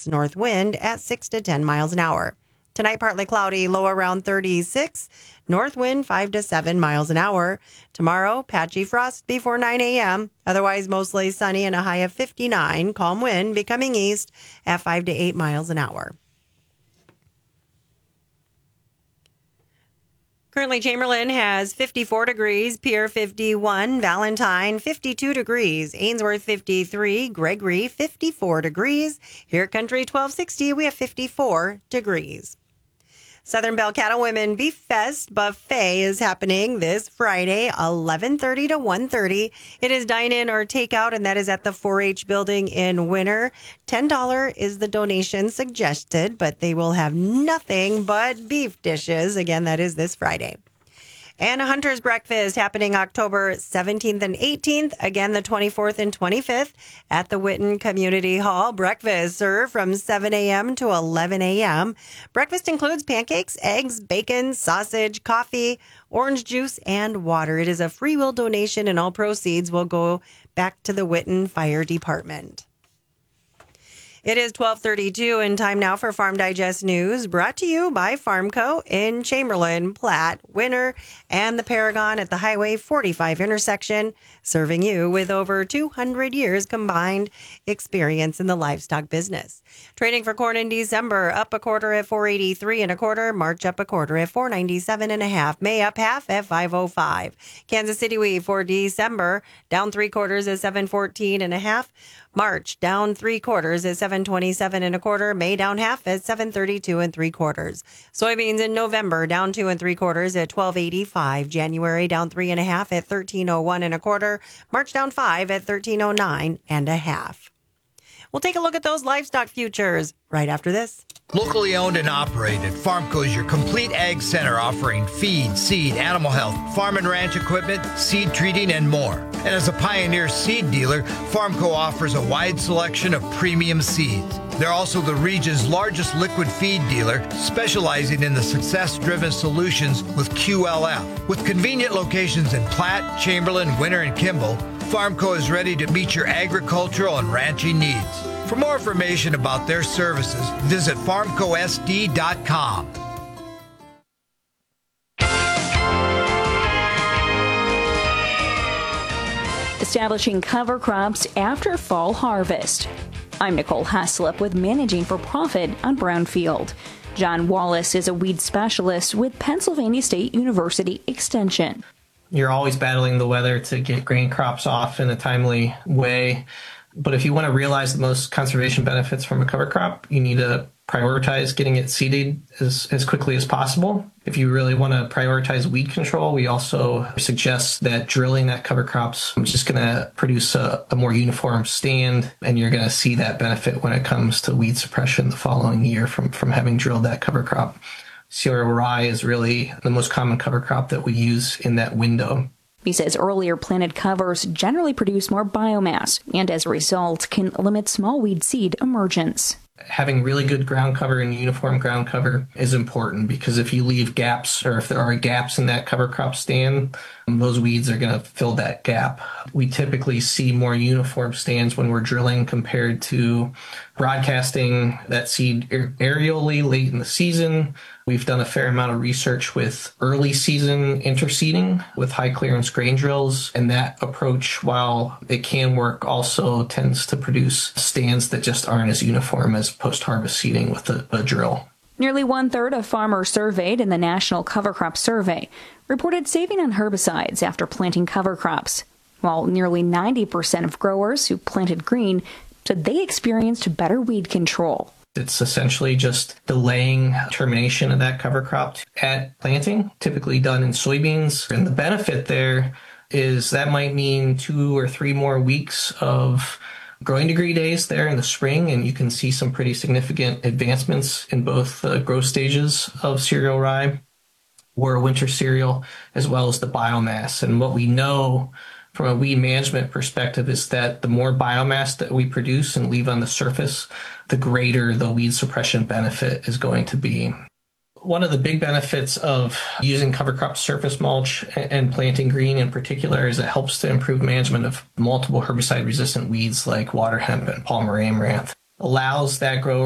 north wind at 6 to 10 miles an hour. Tonight, partly cloudy, low around 36. North wind 5 to 7 miles an hour. Tomorrow, patchy frost before 9 a.m. Otherwise, mostly sunny and a high of 59. Calm wind becoming east at 5 to 8 miles an hour. Currently, Chamberlain has 54 degrees, Pierre 51, Valentine 52 degrees, Ainsworth 53, Gregory 54 degrees. Here at Country 1260, we have 54 degrees. Southern Bell Cattle Women Beef Fest Buffet is happening this Friday, 11:30 to 1:30. It is dine-in or takeout, and that is at the 4-H building in Winter. $10 is the donation suggested, but they will have nothing but beef dishes. Again, that is this Friday. And a Hunter's Breakfast happening October 17th and 18th. Again, the 24th and 25th at the Whitten Community Hall. Breakfast served from 7 a.m. to 11 a.m. Breakfast includes pancakes, eggs, bacon, sausage, coffee, orange juice, and water. It is a free will donation, and all proceeds will go back to the Whitten Fire Department. It is 12:32 and time now for Farm Digest News, brought to you by Farmco in Chamberlain, Platte, Winter, and the Paragon at the Highway 45 intersection, serving you with over 200 years combined experience in the livestock business. Trading for corn in December, up a quarter at 4.83 1/4, March up a quarter at 4.97 1/2, May up half at 5.05. Kansas City wheat for December, down 3/4 at 7.14 1/2. March down 3/4 at 7.27 1/4. May down half at 7.32 3/4. Soybeans in November down 2 3/4 at 12.85. January down 3 1/2 at 13.01 1/4. March down 5 at 13.09 1/2. We'll take a look at those livestock futures right after this. Locally owned and operated, Farmco is your complete ag center offering feed, seed, animal health, farm and ranch equipment, seed treating, and more. And as a pioneer seed dealer, Farmco offers a wide selection of premium seeds. They're also the region's largest liquid feed dealer, specializing in the success-driven solutions with QLF. With convenient locations in Platte, Chamberlain, Winter, and Kimball, Farmco is ready to meet your agricultural and ranching needs. For more information about their services, visit farmcosd.com. Establishing cover crops after fall harvest. I'm Nicole Haslip with Managing for Profit on Brownfield. John Wallace is a weed specialist with Pennsylvania State University Extension. You're always battling the weather to get grain crops off in a timely way. But if you want to realize the most conservation benefits from a cover crop, you need to prioritize getting it seeded as quickly as possible. If you really want to prioritize weed control, we also suggest that drilling that cover crops is just going to produce a more uniform stand, and you're going to see that benefit when it comes to weed suppression the following year from having drilled that cover crop. Cereal rye is really the most common cover crop that we use in that window. He says earlier planted covers generally produce more biomass and as a result can limit small weed seed emergence. Having really good ground cover and uniform ground cover is important, because if you leave gaps, or if there are gaps in that cover crop stand, those weeds are going to fill that gap. We typically see more uniform stands when we're drilling compared to broadcasting that seed aerially late in the season. We've done a fair amount of research with early season interseeding with high clearance grain drills, and that approach, while it can work, also tends to produce stands that just aren't as uniform as post-harvest seeding with a drill. Nearly 1/3 of farmers surveyed in the National Cover Crop Survey reported saving on herbicides after planting cover crops, while nearly 90% of growers who planted green said they experienced better weed control. It's essentially just delaying termination of that cover crop at planting, typically done in soybeans. And the benefit there is that might mean 2 or 3 more weeks of growing degree days there in the spring, and you can see some pretty significant advancements in both the growth stages of cereal rye or winter cereal, as well as the biomass. And what we know from a weed management perspective is that the more biomass that we produce and leave on the surface, the greater the weed suppression benefit is going to be. One of the big benefits of using cover crop surface mulch and planting green in particular is it helps to improve management of multiple herbicide-resistant weeds like water hemp and Palmer amaranth. Allows that grower